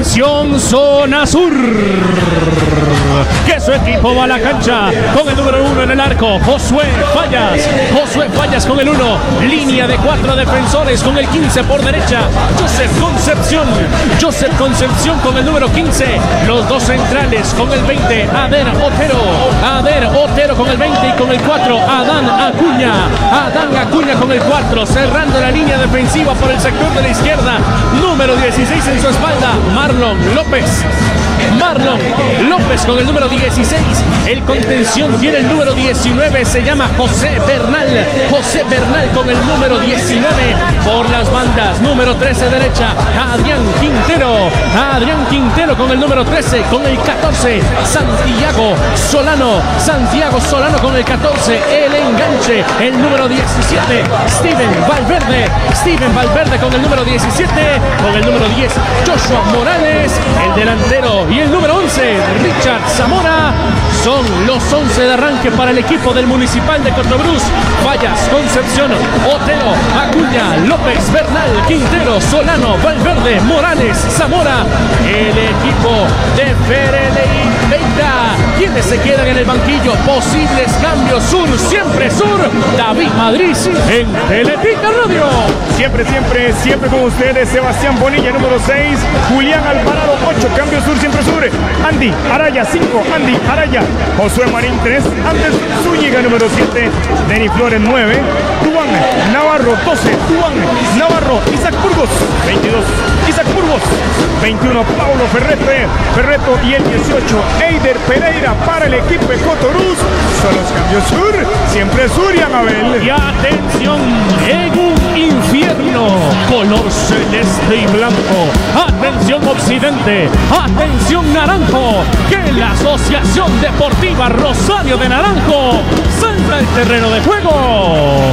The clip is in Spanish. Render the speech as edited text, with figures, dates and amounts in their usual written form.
Atención, zona sur. Que su equipo va a la cancha con el número 1 en el arco, Josué Fallas. Josué Fallas con el 1. Línea de 4 defensores con el 15 por derecha. Joseph Concepción con el número 15. Los dos centrales con el 20. Ader Otero con el 20 y con el 4. Adán Acuña con el 4. Cerrando la línea defensiva por el sector de la izquierda. Número 16 en su espalda, Marlon López con el número 16. El contención tiene el número 19, se llama José Bernal con el número 19 por las bandas. Número 13 derecha, Adrián Quintero con el número 13. Con el 14, Santiago Solano con el 14. El enganche, el número 17, Steven Valverde con el número 17. Con el número 10, Joshua Morales, el delantero. Y el número 11, Richard Zamora. Son los 11 de arranque para el equipo del Municipal de Cotobruz. Fallas, Concepción, Otero, Acuña, López, Bernal, Quintero, Solano, Valverde, Morales, Zamora. El equipo de Fereley Veita. ¿Quiénes se quedan en el banquillo? Posibles cambios. Siempre sur. David Madrid en Teletica Radio. Siempre con ustedes. Sebastián Bonilla, número 6. Julián Alvarado, 8. Cambio sur, siempre sur. Andy Araya, 5. Andy Araya. Josué Marín, 3. Andrés Zúñiga, número 7. Denis Flores, 9. Duván Navarro, 12. Duván Navarro. Isaac Burgos, 22. Isaac Burgos, 21. Paulo Ferreto y el 18. Eider Pereira para el equipo de Cotobruz. Son los cambios sur. Siempre sur, y Anabel. Y atención, en un infierno color celeste y blanco. Atención occidente, atención naranjo, que la Asociación Deportiva Rosario de Naranjo salta el terreno de juego.